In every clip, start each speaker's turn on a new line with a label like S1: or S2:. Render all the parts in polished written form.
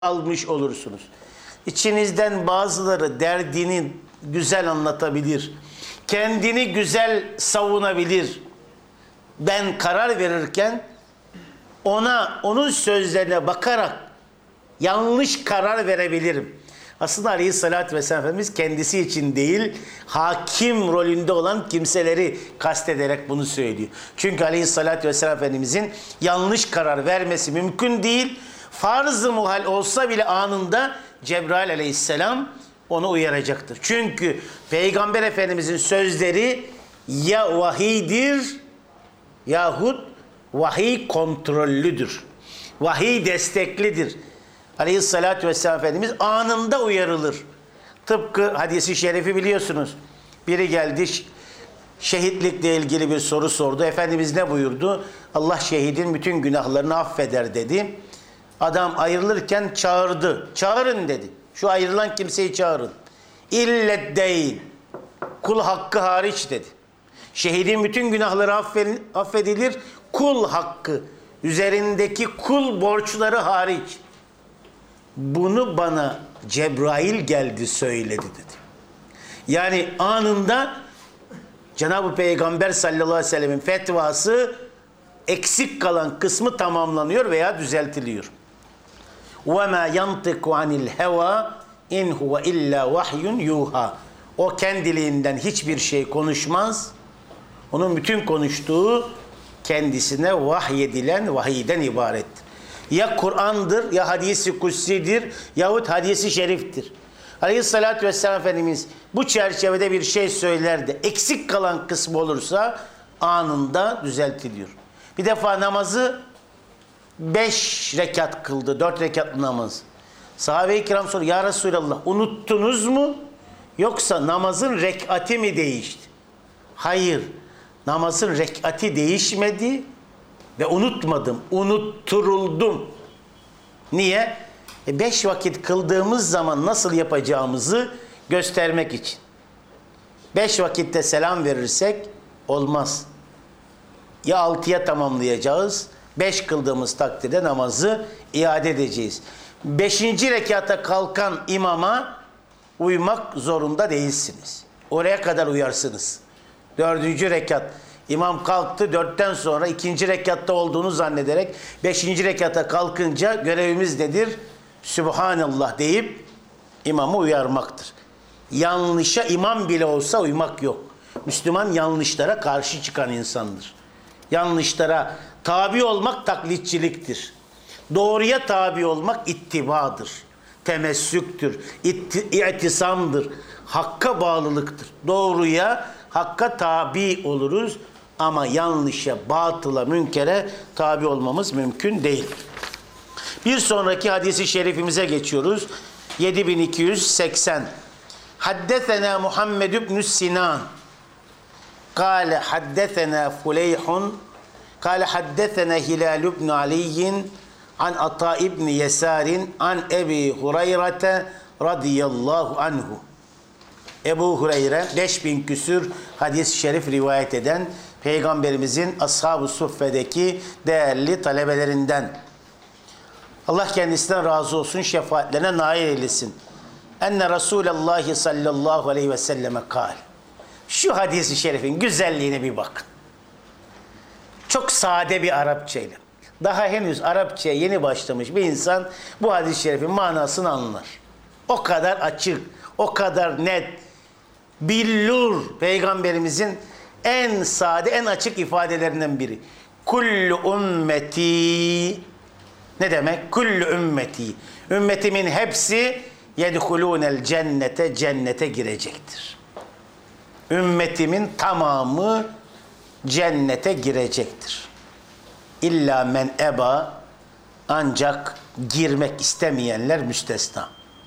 S1: almış olursunuz. İçinizden bazıları derdini güzel anlatabilir. Kendini güzel savunabilir. Ben karar verirken onun sözlerine bakarak yanlış karar verebilirim. Aslında Aleyhisselatü Vesselam Efendimiz kendisi için değil, hakim rolünde olan kimseleri kastederek bunu söylüyor. Çünkü Aleyhisselatü Vesselam Efendimizin yanlış karar vermesi mümkün değil. Farz-ı muhal olsa bile anında Cebrail Aleyhisselam onu uyaracaktır. Çünkü Peygamber Efendimizin sözleri ya vahiydir yahut vahiy kontrollüdür. Vahiy desteklidir. Aleyhissalatü vesselam Efendimiz anında uyarılır. Tıpkı hadisi şerifi biliyorsunuz. Biri geldi şehitlikle ilgili bir soru sordu. Efendimiz ne buyurdu? Allah şehidin bütün günahlarını affeder dedi. Adam ayrılırken çağırdı. Çağırın dedi. Şu ayrılan kimseyi çağırın. İllet değil. Kul hakkı hariç dedi. Şehidin bütün günahları affedilir. Kul hakkı. Üzerindeki kul borçları hariç. Bunu bana Cebrail geldi söyledi dedi. Yani anında Cenab-ı Peygamber sallallahu aleyhi ve sellemin fetvası eksik kalan kısmı tamamlanıyor veya düzeltiliyor. وَمَا يَنْطِقُ عَنِ الْهَوَى اِنْ هُوَ اِلَّا وَحْيٌ يُوحَى. O kendiliğinden hiçbir şey konuşmaz. Onun bütün konuştuğu kendisine vahyedilen vahiyden ibarettir. Ya Kur'an'dır, ya hadisi kutsidir, yahut hadisi şeriftir. Aleyhissalatü vesselam Efendimiz bu çerçevede bir şey söylerdi. Eksik kalan kısmı olursa anında düzeltiliyor. Bir defa namazı 5 rekat kıldı, 4 rekatlı namaz. Sahabe-i kiram soruyor, ya Resulallah unuttunuz mu? Yoksa namazın rekati mi değişti? Hayır, namazın rekati değişmedi ve unutmadım, unutturuldum. Niye? 5 vakit kıldığımız zaman nasıl yapacağımızı göstermek için. 5 vakitte selam verirsek olmaz. Ya 6'ya tamamlayacağız, 5 kıldığımız takdirde namazı iade edeceğiz. 5. rekata kalkan imama uymak zorunda değilsiniz. Oraya kadar uyarsınız. 4. rekat. İmam kalktı 4'ten sonra 2. rekatta olduğunu zannederek 5. rekata kalkınca görevimiz nedir? Sübhanallah deyip imamı uyarmaktır. Yanlışa imam bile olsa uymak yok. Müslüman yanlışlara karşı çıkan insandır. Yanlışlara tabi olmak taklitçiliktir. Doğruya tabi olmak ittibadır. Temessüktür. İtisamdır. Hakka bağlılıktır. Doğruya, hakka tabi oluruz ama yanlışa, batıla, münkere tabi olmamız mümkün değil. Bir sonraki hadisi şerifimize geçiyoruz. 7280. Haddesena Muhammed ibn Sinan. Kale haddesena Fuleyhun. Kale haddesena Hilal ibn Aliyin. An Ata ibn Yesarin. An Ebi Hureyre radıyallahu anhu. Ebu Hureyre 5000 küsür hadis-i şerif rivayet eden Peygamberimizin Ashab-ı Suffe'deki değerli talebelerinden. Allah kendisinden razı olsun, şefaatlerine nail eylesin. Enne Resulallah sallallahu aleyhi ve selleme kal. Şu hadis-i şerifin güzelliğine bir bakın. Çok sade bir Arapçayla. Daha henüz Arapçaya yeni başlamış bir insan bu hadis-i şerifin manasını anlar. O kadar açık, o kadar net. Billur, Peygamberimizin en sade, en açık ifadelerinden biri. Kullu ümmeti. Ne demek? Kullu ümmeti. Ümmetimin hepsi yedhulûnel cennete, cennete girecektir. Ümmetimin tamamı cennete girecektir. İlla men eba, ancak girmek istemeyenler müstesna.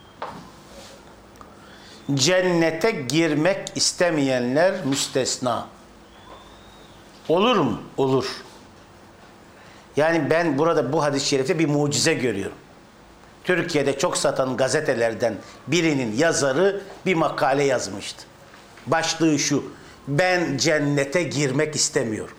S1: Cennete girmek istemeyenler müstesna. Olur mu? Olur. Yani ben burada bu hadis-i şerifte bir mucize görüyorum. Türkiye'de çok satan gazetelerden birinin yazarı bir makale yazmıştı. Başlığı şu: ben cennete girmek istemiyorum.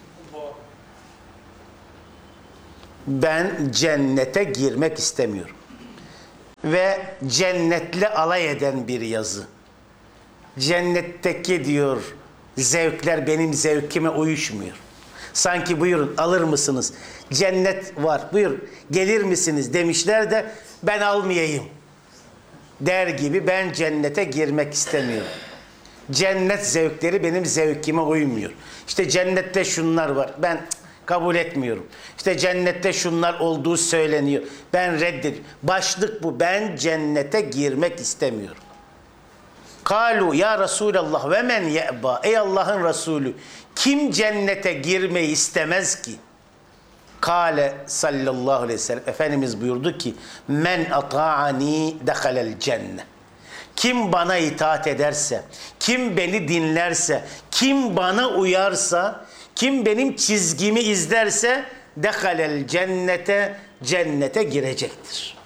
S1: Ben cennete girmek istemiyorum. ve cennetle alay eden bir yazı. Cennetteki diyor zevkler benim zevkime uyuşmuyor. Sanki buyurun alır mısınız? Cennet var, buyur gelir misiniz demişler de ben almayayım der gibi ben cennete girmek istemiyorum. Cennet zevkleri benim zevkime uymuyor. İşte cennette şunlar var, ben kabul etmiyorum. İşte cennette şunlar olduğu söyleniyor, ben reddediyorum. Başlık bu, ben cennete girmek istemiyorum. Kalu ya Resulallah ve men ye'ba, ey Allah'ın Resulü, kim cennete girmeyi istemez ki? Kale sallallahu aleyhi ve sellem, Efendimiz buyurdu ki men ata'ani dehalel cennet. Kim bana itaat ederse, kim beni dinlerse, kim bana uyarsa, kim benim çizgimi izlerse dehalel cennete, cennete girecektir.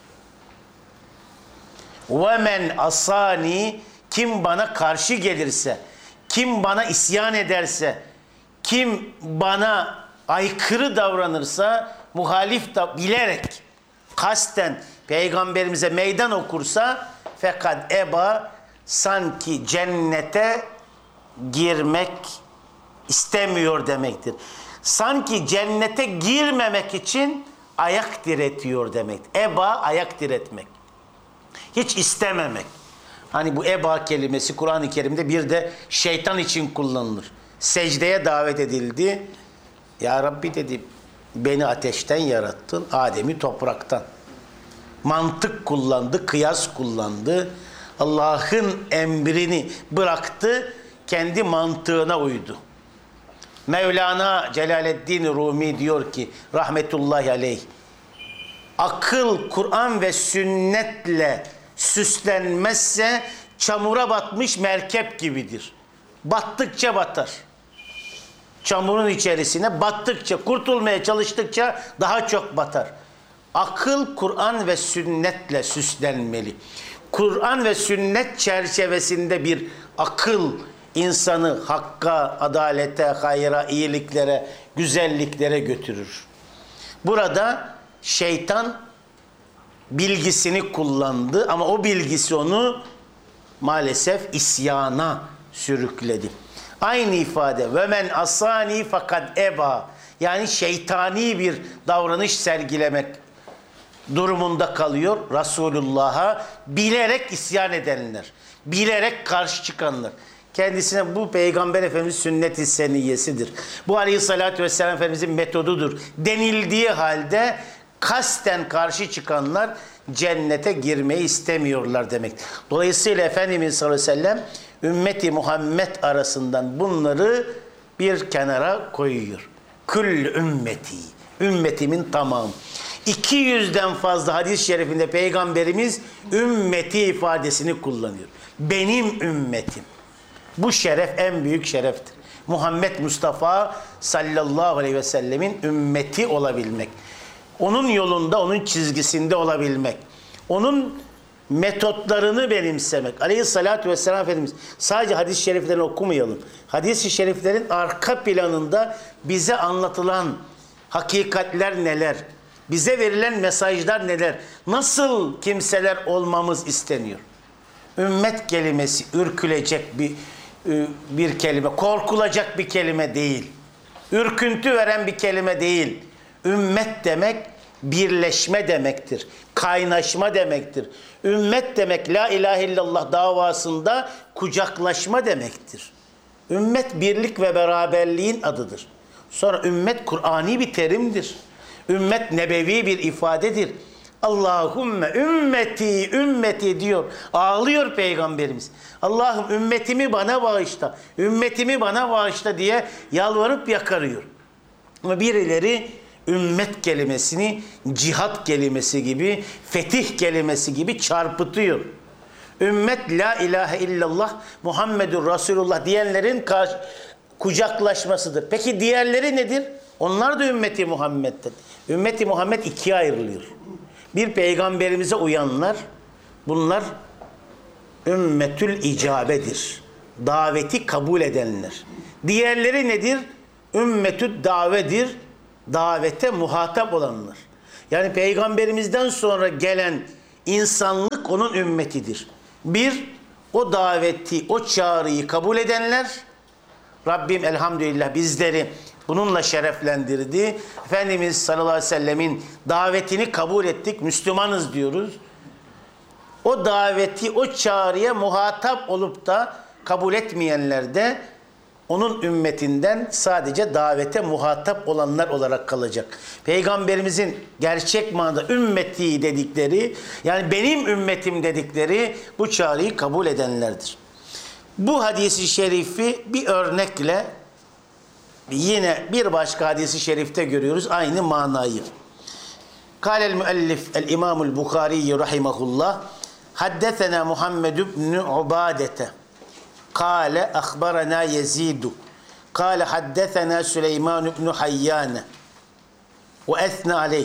S1: Ve men asani, kim bana karşı gelirse, kim bana isyan ederse, kim bana aykırı davranırsa, muhalif da bilerek, kasten peygamberimize meydan okursa, fakat eba, sanki cennete girmek istemiyor demektir. Sanki cennete girmemek için ayak diretiyor demektir. Eba, ayak diretmek. Hiç istememek. Hani bu eba kelimesi Kur'an-ı Kerim'de bir de şeytan için kullanılır. Secdeye davet edildi. Ya Rabbi dedi, beni ateşten yarattın, Adem'i topraktan. Mantık kullandı, kıyas kullandı. Allah'ın emrini bıraktı, kendi mantığına uydu. Mevlana Celaleddin Rumi diyor ki, rahmetullahi aleyh, akıl, Kur'an ve sünnetle süslenmezse çamura batmış merkep gibidir. Battıkça batar. Çamurun içerisine battıkça, kurtulmaya çalıştıkça daha çok batar. Akıl, Kur'an ve sünnetle süslenmeli. Kur'an ve sünnet çerçevesinde bir akıl insanı hakka, adalete, hayra, iyiliklere, güzelliklere götürür. Burada şeytan bilgisini kullandı ama o bilgisi onu maalesef isyana sürükledi. Aynı ifade ve men asani fakat eba, yani şeytani bir davranış sergilemek durumunda kalıyor Resulullah'a bilerek isyan edenler, bilerek karşı çıkanlar. Kendisine bu Peygamber Efendimiz sünnet-i seniyyesidir. Bu Aleyhisselatü Vesselam Efendimizin metodudur denildiği halde kasten karşı çıkanlar cennete girmeyi istemiyorlar demek. Dolayısıyla Efendimiz sallallahu aleyhi ve sellem ümmeti Muhammed arasından bunları bir kenara koyuyor. Kül ümmeti, ümmetimin tamamı. 200'den fazla hadis-i şerifinde Peygamberimiz ümmeti ifadesini kullanıyor. Benim ümmetim. Bu şeref en büyük şereftir. Muhammed Mustafa sallallahu aleyhi ve sellemin ümmeti olabilmek. Onun yolunda, onun çizgisinde olabilmek. Onun metotlarını benimsemek. Aleyhissalatü vesselam Efendimiz sadece hadis-i şeriflerini okumayalım. Hadis-i şeriflerin arka planında bize anlatılan hakikatler neler? Bize verilen mesajlar neler? Nasıl kimseler olmamız isteniyor? Ümmet kelimesi ürkülecek bir kelime, korkulacak bir kelime değil. Ürküntü veren bir kelime değil. Ümmet demek birleşme demektir. Kaynaşma demektir. Ümmet demek la ilahe illallah davasında kucaklaşma demektir. Ümmet birlik ve beraberliğin adıdır. Sonra ümmet Kur'ani bir terimdir. Ümmet nebevi bir ifadedir. Allahümme ümmeti, ümmeti diyor. Ağlıyor Peygamberimiz. Allah'ım ümmetimi bana bağışla, ümmetimi bana bağışla diye yalvarıp yakarıyor. Ama birileri ümmet kelimesini cihat kelimesi gibi, fetih kelimesi gibi çarpıtıyor. Ümmet la ilahe illallah Muhammedur Resulullah diyenlerin kucaklaşmasıdır. Peki diğerleri nedir? Onlar da ümmeti Muhammed'dir. Ümmeti Muhammed ikiye ayrılıyor. Bir peygamberimize uyanlar, bunlar ümmetül icabedir. Daveti kabul edenler. Diğerleri nedir? Ümmetü davedir. Davete muhatap olanlar. Yani peygamberimizden sonra gelen insanlık Ancak onun ümmetidir. Bir, o daveti, o çağrıyı kabul edenler. Rabbim elhamdülillah bizleri bununla şereflendirdi. Efendimiz sallallahu aleyhi ve sellemin davetini kabul ettik. Müslümanız diyoruz. O daveti, o çağrıya muhatap olup da kabul etmeyenler de onun ümmetinden sadece davete muhatap olanlar olarak kalacak. Peygamberimizin gerçek manada ümmeti dedikleri, yani benim ümmetim dedikleri bu çağrıyı kabul edenlerdir. Bu hadisi şerifi bir örnekle yine bir başka hadisi şerifte görüyoruz aynı manayı. Kâlel müellif el-İmamul Bukhari rahimahullah haddesena Muhammed ibn Ubadete kâle akhbarana Yezidu kâle haddesena Süleyman ibn Hayyane ve esna aleyh.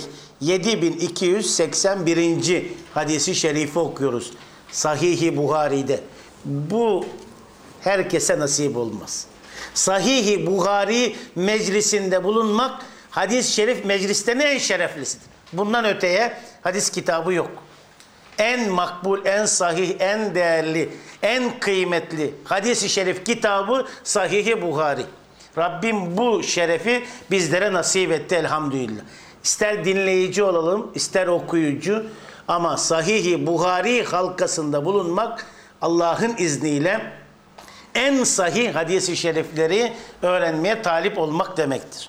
S1: 7281. hadisi şerifi okuyoruz. Sahih-i Buhari'de. Bu herkese nasip olmaz. Sahih-i Buhari meclisinde bulunmak hadis-i şerif meclislerinin en şereflisidir. Bundan öteye hadis kitabı yok. En makbul, en sahih, en değerli, en kıymetli hadis-i şerif kitabı Sahih-i Buhari. Rabbim bu şerefi bizlere nasip etti elhamdülillah. İster dinleyici olalım, ister okuyucu ama Sahih-i Buhari halkasında bulunmak Allah'ın izniyle en sahih hadis-i şerifleri öğrenmeye talip olmak demektir.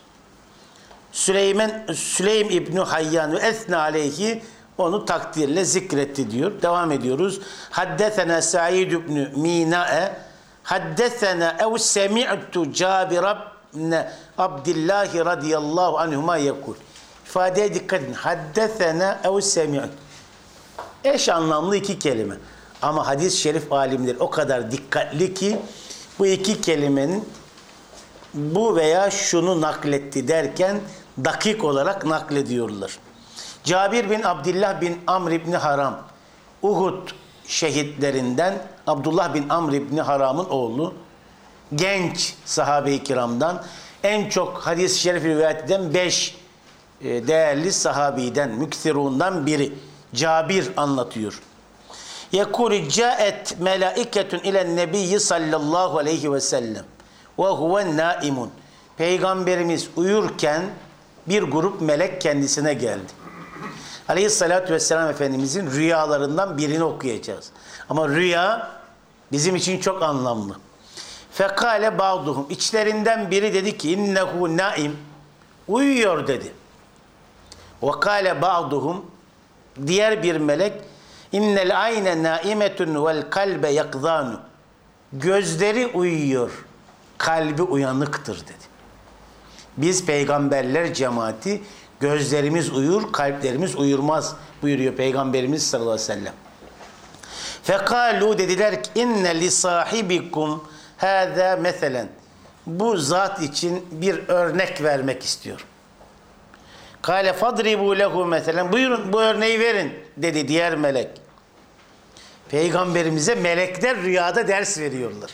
S1: Süleym İbni Hayyan ve esna aleyhi onu takdirle zikretti diyor. Devam ediyoruz. Haddesena Sa'id ibn Mina'e haddesena ev semi'tu Cabir ibn Abdullah radıyallahu anhuma yekul. İfadeye dikkat edin. Haddesena ev semi'tu. Eş anlamlı iki kelime. Ama hadis-i şerif alimleri o kadar dikkatli ki bu iki kelimenin bu veya şunu nakletti derken dakik olarak naklediyorlar. Cabir bin Abdullah bin Amr İbni Haram, Uhud şehitlerinden Abdullah bin Amr İbni Haram'ın oğlu, genç sahabe-i kiramdan, en çok hadis-i şerif rivayet eden 5 değerli sahabiden, müksirundan biri. Cabir anlatıyor. Yekûli câet melâiketun ilen nebiyyi sallallahu aleyhi ve sellem ve huve nâimun. Peygamberimiz uyurken bir grup melek kendisine geldi. Aleyhissalatü vesselam Efendimizin rüyalarından birini okuyacağız. Ama rüya bizim için çok anlamlı. Fekale ba'duhum. İçlerinden biri dedi ki innehu naim. Uyuyor dedi. Ve kâle ba'duhum. Diğer bir melek innel ayne naimetun vel kalbe yakzanu. Gözleri uyuyor, kalbi uyanıktır dedi. Biz peygamberler cemaati gözlerimiz uyur, kalplerimiz uyurmaz buyuruyor Peygamberimiz sallallahu aleyhi ve sellem. Fekalu dediler ki inne li sahibikum hâzâ meselen. Bu zat için bir örnek vermek istiyor. Kâle fadribû lehu meselen. Buyurun bu örneği verin dedi diğer melek. Peygamberimize melekler rüyada ders veriyorlar.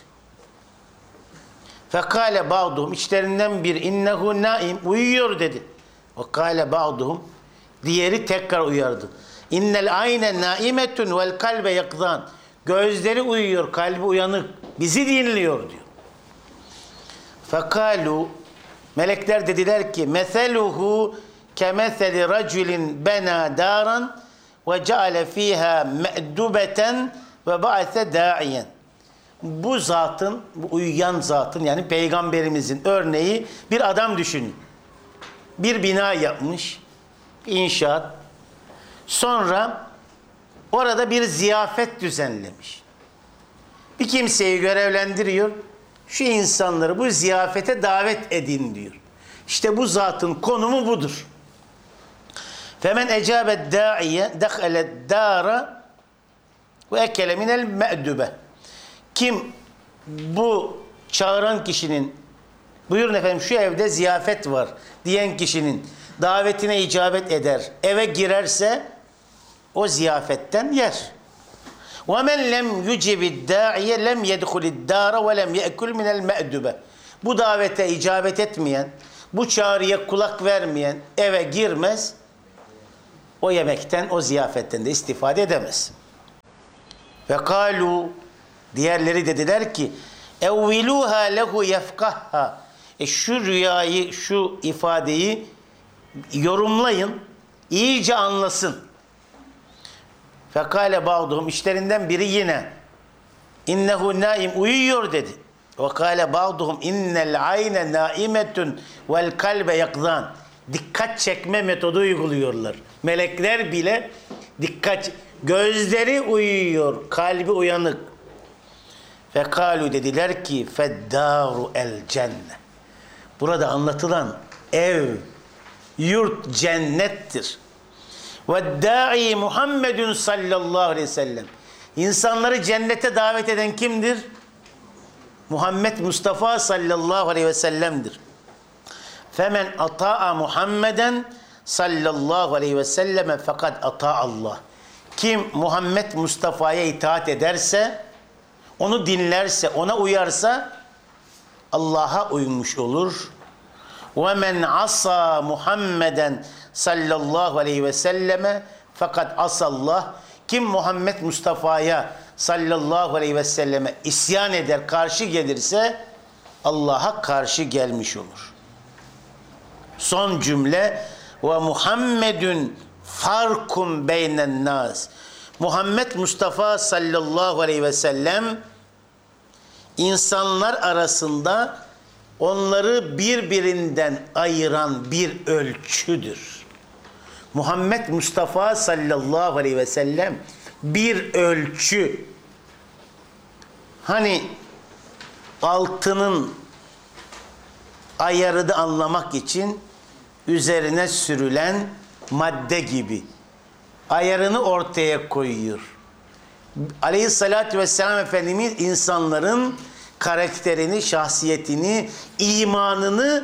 S1: Fekâle ba'duhum. İçlerinden bir innehu naim. Uyuyor dedi. Ve kâle ba'duhum. Diğeri tekrar uyardı. İnnel ayne naimetun vel kalbe yakzan. Gözleri uyuyor, kalbi uyanık. Bizi dinliyor diyor. Fekâlu. Melekler dediler ki meseluhu kemeseli raculin bena daran ve ceale fiha me'dubeten ve ba'se da'iyen. Bu zatın, bu uyuyan zatın yani peygamberimizin örneği bir adam düşünün. Bir bina yapmış, inşaat. Sonra orada bir ziyafet düzenlemiş. Bir kimseyi görevlendiriyor. Şu insanları bu ziyafete davet edin diyor. İşte bu zatın konumu budur. Femen ecabet da'iye dekhalet dara ve ekele minel me'dube. Kim bu çağıran kişinin buyurun efendim şu evde ziyafet var diyen kişinin davetine icabet eder, eve girerse o ziyafetten yer. وَمَنْ لَمْ يُجِبِ الدَّاعِيَ لَمْ يَدْخُلِ الدَّارَ وَلَمْ يَأْكُلْ مِنَ الْمَأْدُبَ. Bu davete icabet etmeyen, bu çağrıya kulak vermeyen eve girmez, o yemekten, o ziyafetten de istifade edemez. Ve kalu, diğerleri dediler ki evviluha lehu yefkahha. Şu rüyayı, şu ifadeyi yorumlayın, iyice anlasın. Fekale ba'duhum, işlerinden biri yine innehu naim, uyuyor dedi. Ve kâle ba'duhum innel ayne naimetun vel kalbe yakzan. Dikkat çekme metodu uyguluyorlar. Melekler bile dikkat, gözleri uyuyor, kalbi uyanık. Fekalu, dediler ki feddaru el cennet. Burada anlatılan ev, yurt cennettir. Ve da'i Muhammedun sallallahu aleyhi ve sellem. İnsanları cennete davet eden kimdir? Muhammed Mustafa sallallahu aleyhi ve sellem'dir. Femen ata'a Muhammeden sallallahu aleyhi ve selleme fakat ata'a Allah. Kim Muhammed Mustafa'ya itaat ederse, onu dinlerse, ona uyarsa Allah'a uymuş olur. Ve men asa Muhammeden sallallahu aleyhi ve selleme fakat asallah. Kim Muhammed Mustafa'ya sallallahu aleyhi ve selleme isyan eder, karşı gelirse Allah'a karşı gelmiş olur. Son cümle ve Muhammedun farkum beynen nas. Muhammed Mustafa sallallahu aleyhi ve sellem insanlar arasında onları birbirinden ayıran bir ölçüdür. Muhammed Mustafa sallallahu aleyhi ve sellem bir ölçü. Hani altının ayarını anlamak için üzerine sürülen madde gibi. Ayarını ortaya koyuyor. Aleyhissalatü vesselam Efendimiz insanların karakterini, şahsiyetini, imanını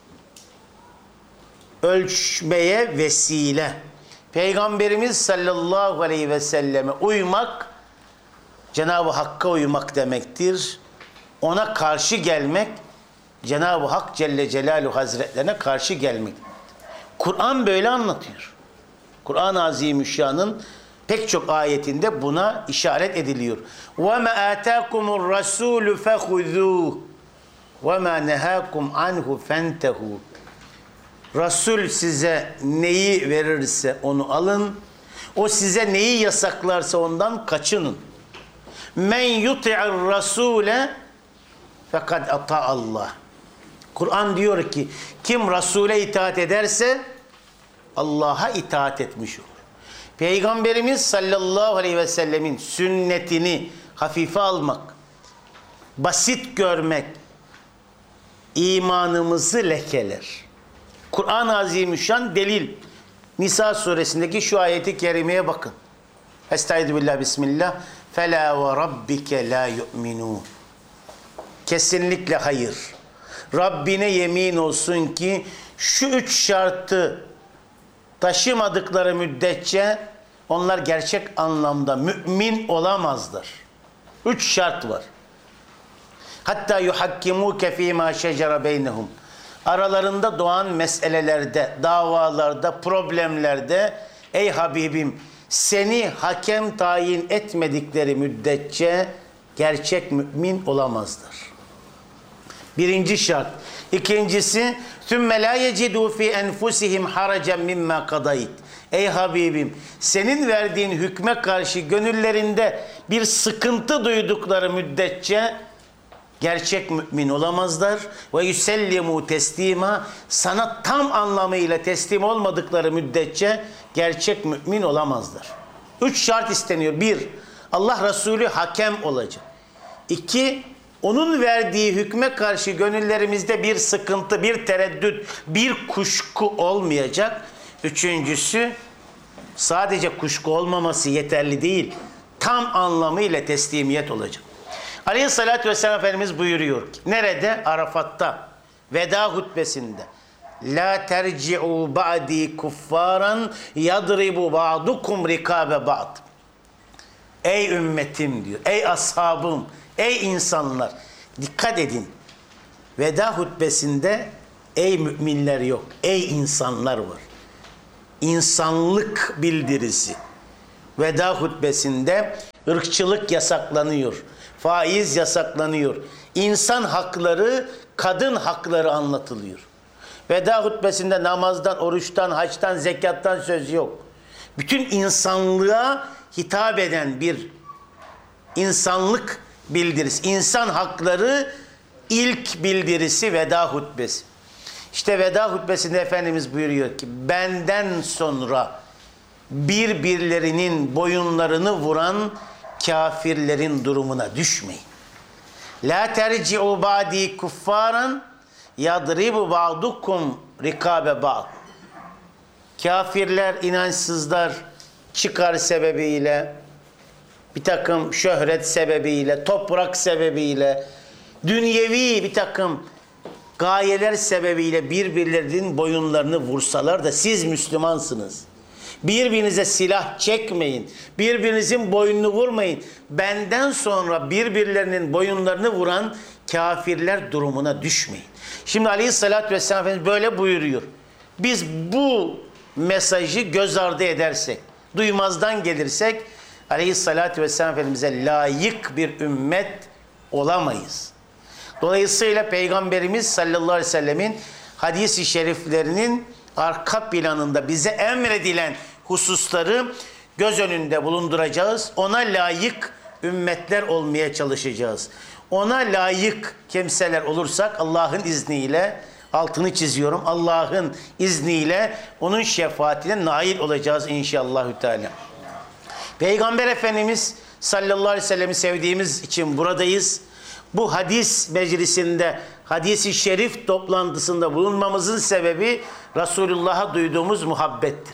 S1: ölçmeye vesile. Peygamberimiz sallallahu aleyhi ve selleme uymak, Cenab-ı Hakk'a uymak demektir. Ona karşı gelmek, Cenab-ı Hak Celle Celaluhu Hazretlerine karşı gelmek. Kur'an böyle anlatıyor. Kur'an-ı Azimüşşan'ın pek çok ayetinde buna işaret ediliyor. وَمَا آتَاكُمُ الرَّسُولُ فَخُذُوهُ وَمَا نَهَاكُمْ عَنْهُ فَانْتَهُوا. Resul size neyi verirse onu alın. O size neyi yasaklarsa ondan kaçının. Men yuti'ir rasule fekad ata Allah. Kur'an diyor ki kim Resul'e itaat ederse Allah'a itaat etmiş olur. Peygamberimiz sallallahu aleyhi ve sellemin sünnetini hafife almak, basit görmek imanımızı lekeler. Kur'an-ı Azimüşşan delil. Nisa suresindeki şu ayeti kerimeye bakın. Estaizu billah bismillah. فَلَا وَرَبِّكَ لَا يُؤْمِنُونَ. Kesinlikle hayır. Rabbine yemin olsun ki şu üç şartı taşımadıkları müddetçe onlar gerçek anlamda mümin olamazlar. Üç şart var. Hatta yuhakkimuke fîmâ şecere beynehum. Aralarında doğan meselelerde, davalarda, problemlerde ey Habibim seni hakem tayin etmedikleri müddetçe gerçek mümin olamazlar. Birinci şart. İkincisi ثُمَّ لَا يَجِدُوا فِي أَنْفُسِهِمْ حَرَجًا مِمَّا قَضَيْتِ. Ey Habibim senin verdiğin hükme karşı gönüllerinde bir sıkıntı duydukları müddetçe gerçek mümin olamazlar. Ve yusellimu teslima. Sana tam anlamıyla teslim olmadıkları müddetçe gerçek mümin olamazlar. Üç şart isteniyor. Bir, Allah Resulü hakem olacak. İki, onun verdiği hükme karşı gönüllerimizde bir sıkıntı, bir tereddüt, bir kuşku olmayacak. Üçüncüsü, sadece kuşku olmaması yeterli değil. Tam anlamıyla teslimiyet olacak. Aleyhissalatü vesselam Efendimiz buyuruyor ki, nerede? Arafat'ta, veda hutbesinde. La terci'u ba'di kuffaran yadribu ba'dukum rikabe ba'd. Ey ümmetim diyor, ey ashabım, ey insanlar. Dikkat edin. Veda hutbesinde ey müminler yok, ey insanlar var. İnsanlık bildirisi. veda hutbesinde ırkçılık yasaklanıyor. Faiz yasaklanıyor. İnsan hakları, kadın hakları anlatılıyor. Veda hutbesinde namazdan, oruçtan, haçtan, zekattan söz yok. Bütün insanlığa hitap eden bir insanlık bildirisi. İnsan hakları ilk bildirisi veda hutbesi. İşte veda hutbesinde Efendimiz buyuruyor ki benden sonra birbirlerinin boyunlarını vuran kafirlerin durumuna düşmeyin. La terci'u ba'di kuffaran yadribu ba'dukum rikabe ba'd. Kafirler, inançsızlar çıkar sebebiyle, bir takım şöhret sebebiyle, toprak sebebiyle, dünyevi bir takım gayeler sebebiyle birbirlerinin boyunlarını vursalar da siz Müslümansınız. Birbirinize silah çekmeyin. Birbirinizin boynunu vurmayın. Benden sonra birbirlerinin boyunlarını vuran kafirler durumuna düşmeyin. Şimdi Aleyhisselatü Vesselam Efendimiz böyle buyuruyor. Biz bu mesajı göz ardı edersek, duymazdan gelirsek Aleyhisselatü Vesselam Efendimiz'e layık bir ümmet olamayız. Dolayısıyla Peygamberimiz sallallahu aleyhi ve sellemin hadis-i şeriflerinin arka planında bize emredilen hususları göz önünde bulunduracağız. Ona layık ümmetler olmaya çalışacağız. Ona layık kimseler olursak Allah'ın izniyle, altını çiziyorum, Allah'ın izniyle onun şefaatine nail olacağız inşallahü teala. Peygamber Efendimiz sallallahu aleyhi ve sellem'i sevdiğimiz için buradayız. Bu hadis meclisinde, hadis-i şerif toplantısında bulunmamızın sebebi Resulullah'a duyduğumuz muhabbettir.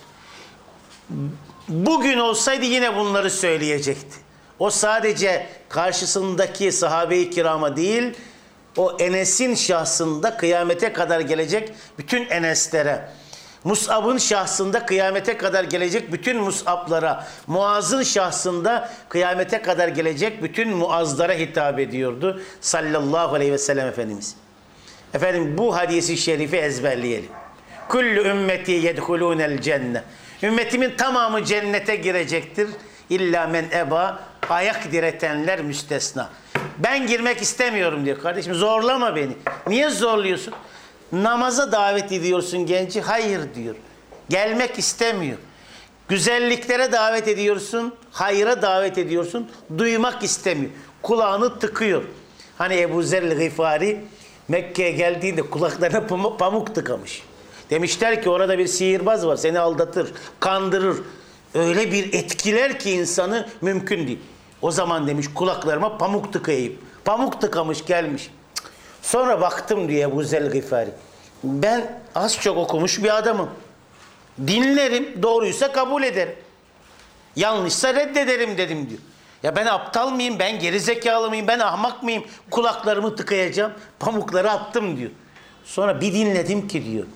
S1: Bugün olsaydı yine bunları söyleyecekti. O sadece karşısındaki sahabe-i kirama değil, o Enes'in şahsında kıyamete kadar gelecek bütün Enes'lere, Mus'ab'ın şahsında kıyamete kadar gelecek bütün Mus'ab'lara, Muaz'ın şahsında kıyamete kadar gelecek bütün Muaz'lara hitap ediyordu sallallahu aleyhi ve sellem Efendimiz. Efendim bu hadisi şerifi ezberleyelim. Kullu ümmeti yedhulûnel cenne. Ümmetimin tamamı cennete girecektir. İlla men eba, ayak diretenler müstesna. Ben girmek istemiyorum diyor kardeşim. Zorlama beni. Niye zorluyorsun? Namaza davet ediyorsun genci. Hayır diyor. Gelmek istemiyor. Güzelliklere davet ediyorsun. Hayra davet ediyorsun. Duymak istemiyor. Kulağını tıkıyor. Hani Ebu Zer'l Gıfari Mekke'ye geldiğinde kulaklarına pamuk tıkamış. Demişler ki orada bir sihirbaz var. Seni aldatır, kandırır. Öyle bir etkiler ki insanı mümkün değil. O zaman demiş kulaklarıma pamuk tıkayayım. Pamuk tıkamış gelmiş. Sonra baktım diye Ebu Zer'l Gıfari. Ben az çok okumuş bir adamım. Dinlerim, doğruysa kabul ederim. Yanlışsa reddederim dedim diyor. Ya ben aptal mıyım, ben gerizekalı mıyım, ben ahmak mıyım? Kulaklarımı tıkayacağım, pamukları attım diyor. Sonra bir dinledim ki diyor.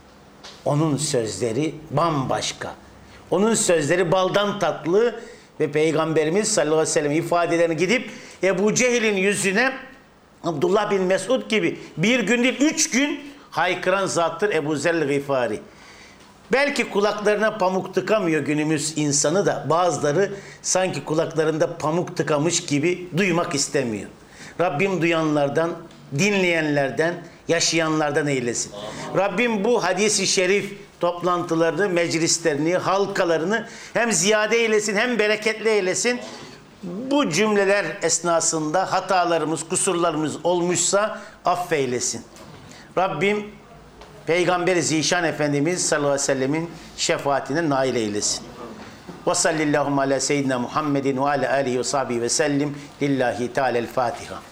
S1: Onun sözleri bambaşka. Onun sözleri baldan tatlı ve Peygamberimiz sallallahu aleyhi ve sellem ifadelerini gidip Ebu Cehil'in yüzüne Abdullah bin Mesud gibi bir gün değil 3 gün haykıran zattır Ebu Zer'l Gıfari. Belki kulaklarına pamuk tıkamıyor günümüz insanı da bazıları sanki kulaklarında pamuk tıkamış gibi duymak istemiyor. Rabbim duyanlardan, dinleyenlerden, yaşayanlardan eylesin. Rabbim bu hadis-i şerif toplantılarını, meclislerini, halkalarını hem ziyade eylesin hem bereketli eylesin. Bu cümleler esnasında hatalarımız, kusurlarımız olmuşsa affeylesin. Rabbim Peygamber-i Zişan Efendimiz sallallahu aleyhi ve sellemin şefaatine nail eylesin. Ve sallallahu ala seyyidina Muhammedin ve ala alihi ve sahbihi ve sellim. Lillahi Teala'l Fatiha.